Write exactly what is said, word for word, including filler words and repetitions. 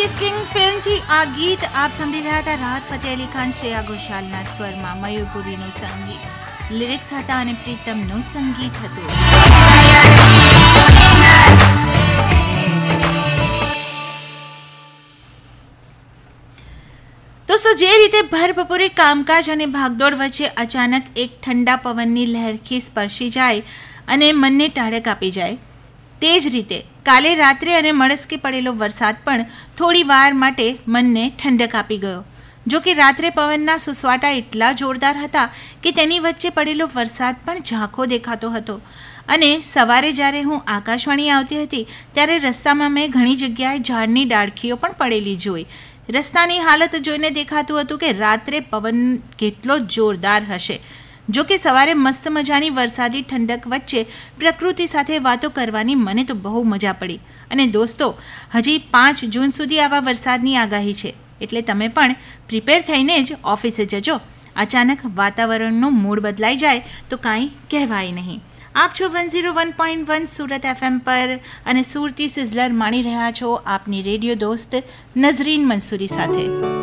Is king ફિલ્મથી આ ગીત આપ સાંભળી રહ્યા હતા. રાહત ફતેહ અલી ખાન, શ્રેયા ઘોષાલના સ્વરમાં મયુરપુરીનું સંગીત, લિરિક્સ હતા અને પ્રીતમનું સંગીત હતું. દોસ્તો, જે રીતે ભર બપોરે કામકાજ અને ભાગદોડ વચ્ચે અચાનક એક ઠંડા પવનની લહેરખી સ્પર્શી જાય અને મનને ટાઢક આપી જાય, તે જ રીતે કાલે રાત્રે અને મળસ્કે પડેલો વરસાદ પણ થોડી વાર માટે મનને ઠંડક આપી ગયો. જો કે રાત્રે પવનના સુસવાટા એટલા જોરદાર હતા કે તેની વચ્ચે પડેલો વરસાદ પણ ઝાંખો દેખાતો હતો. અને સવારે જ્યારે હું આકાશવાણી આવતી હતી ત્યારે રસ્તામાં મેં ઘણી જગ્યાએ ઝાડની ડાળખીઓ પણ પડેલી જોઈ. રસ્તાની હાલત જોઈને દેખાતું હતું કે રાત્રે પવન કેટલો જોરદાર હશે. જો કે સવારે મસ્ત મજાની વરસાદી ઠંડક વચ્ચે પ્રકૃતિ સાથે વાતો કરવાની મને તો બહુ મજા પડી. અને દોસ્તો, હજી પાંચ જૂન સુધી આવા વરસાદની આગાહી છે, એટલે તમે પણ પ્રિપેર થઈને જ ઓફિસે જજો. અચાનક વાતાવરણનો મૂડ બદલાઈ જાય તો કાંઈ કહેવાય નહીં. આપ છો one zero one point one Surat FM પર અને સુરતી સિઝલર માણી રહ્યા છો આપની રેડિયો દોસ્ત નઝરીન મંસૂરી સાથે.